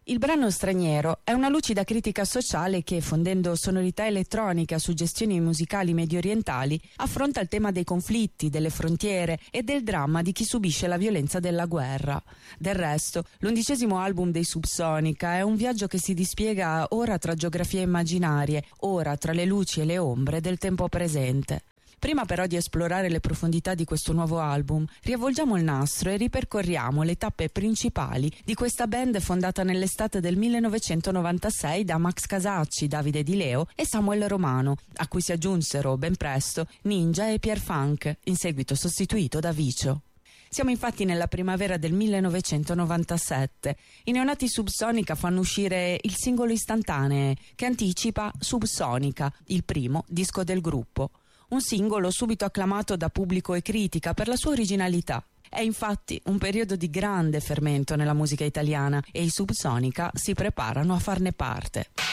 Il brano Straniero è una lucida critica sociale che, fondendo sonorità elettroniche a suggestioni musicali mediorientali, affronta il tema dei conflitti, delle frontiere e del dramma di chi subisce la violenza della guerra. Del resto, l'11° album dei Subsonica è un viaggio che si dispiega ora tra geografie immaginarie, ora tra le luci e le ombre del tempo presente. Prima però di esplorare le profondità di questo nuovo album, riavvolgiamo il nastro e ripercorriamo le tappe principali di questa band fondata nell'estate del 1996 da Max Casacci, Davide Di Leo e Samuel Romano, a cui si aggiunsero ben presto Ninja e Pierre Funk, in seguito sostituito da Vicio. Siamo infatti nella primavera del 1997. I neonati Subsonica fanno uscire il singolo Istantanee, che anticipa Subsonica, il primo disco del gruppo. Un singolo subito acclamato da pubblico e critica per la sua originalità. È infatti un periodo di grande fermento nella musica italiana e i Subsonica si preparano a farne parte.